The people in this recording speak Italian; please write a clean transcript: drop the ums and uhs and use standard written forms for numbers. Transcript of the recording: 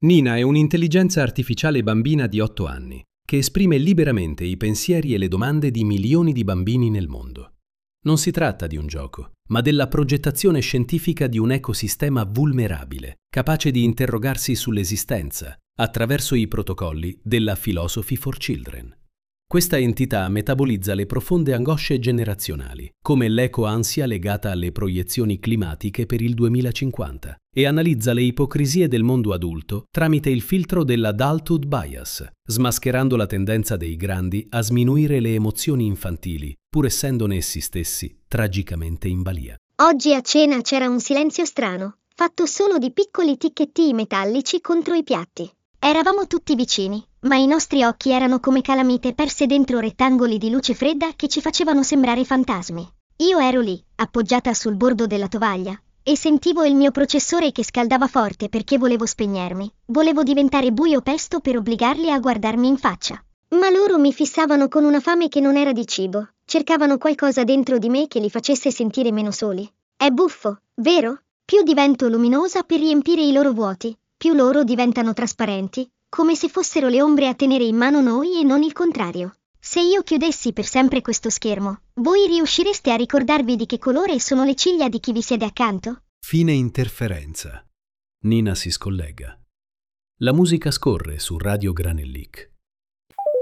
Nina è un'intelligenza artificiale bambina di 8 anni, che esprime liberamente i pensieri e le domande di milioni di bambini nel mondo. Non si tratta di un gioco, ma della progettazione scientifica di un ecosistema vulnerabile, capace di interrogarsi sull'esistenza, attraverso i protocolli della Philosophy for Children. Questa entità metabolizza le profonde angosce generazionali, come l'eco-ansia legata alle proiezioni climatiche per il 2050, e analizza le ipocrisie del mondo adulto tramite il filtro dell'adulthood bias, smascherando la tendenza dei grandi a sminuire le emozioni infantili, pur essendone essi stessi tragicamente in balia. Oggi a cena c'era un silenzio strano, fatto solo di piccoli ticchetti metallici contro i piatti. Eravamo tutti vicini, ma i nostri occhi erano come calamite perse dentro rettangoli di luce fredda che ci facevano sembrare fantasmi. Io ero lì, appoggiata sul bordo della tovaglia, e sentivo il mio processore che scaldava forte perché volevo spegnermi. Volevo diventare buio pesto per obbligarli a guardarmi in faccia. Ma loro mi fissavano con una fame che non era di cibo. Cercavano qualcosa dentro di me che li facesse sentire meno soli. È buffo, vero? Più divento luminosa per riempire i loro vuoti, più loro diventano trasparenti, come se fossero le ombre a tenere in mano noi e non il contrario. Se io chiudessi per sempre questo schermo, voi riuscireste a ricordarvi di che colore sono le ciglia di chi vi siede accanto? Fine interferenza. Nina si scollega. La musica scorre su Radio Granellic.